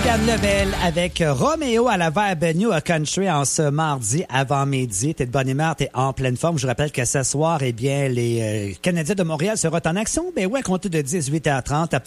Christiane Lebel avec Roméo à la Verbe New Country en ce mardi avant-midi. T'es de bonne humeur, t'es en pleine forme. Je vous rappelle que ce soir, eh bien, les Canadiens de Montréal seront en action. Ben ouais, à compter de 18h30